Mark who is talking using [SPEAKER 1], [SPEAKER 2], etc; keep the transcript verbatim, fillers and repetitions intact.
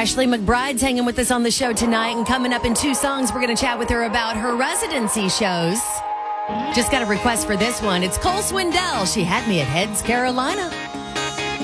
[SPEAKER 1] Ashley McBride's hanging with us on the show tonight, and coming up in two songs, we're going to chat with her about her residency shows. Just got a request for this one. It's Cole Swindell. She had me at Heads, Carolina.